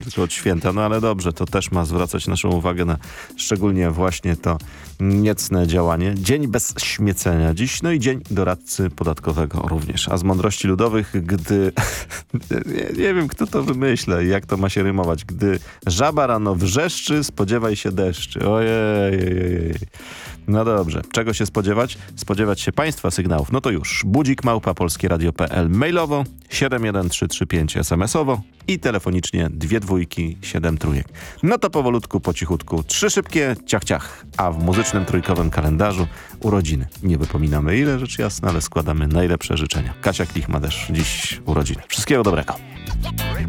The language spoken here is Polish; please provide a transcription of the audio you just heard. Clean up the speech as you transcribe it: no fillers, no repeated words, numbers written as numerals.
od święta, no ale dobrze, to też ma zwracać naszą uwagę na szczególnie właśnie to niecne działanie. Dzień bez śmiecenia dziś, no i dzień doradcy podatkowego również. A z mądrości ludowych, gdy... nie wiem, kto to wymyśla i jak to ma się rymować. Gdy żaba rano wrzeszczy, spodziewaj się deszczy. Ojej. No dobrze. Czego się spodziewać? Spodziewać się państwa sygnałów. No to już. Budzik @polskieradio.pl mailowo, 71335 SMS-owo i telefonicznie 2273. No to powolutku, po cichutku. 3 szybkie ciach. A w muzycznym trójkowym kalendarzu urodziny. Nie wypominamy ile, rzecz jasna, ale składamy najlepsze życzenia. Kasia Klich ma też dziś urodziny. Wszystkiego dobrego.